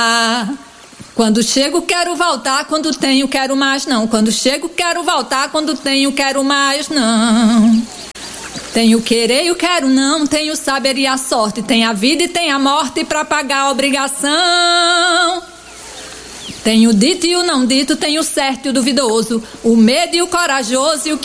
Quando chego quero voltar, quando tenho quero mais não. Quando chego quero voltar, quando tenho quero mais não. Tenho querer e o quero não, tenho saber e a sorte, tem a vida e tem a morte pra pagar a obrigação. Tenho dito e o não dito, tenho o certo e o duvidoso, o medo e o corajoso e o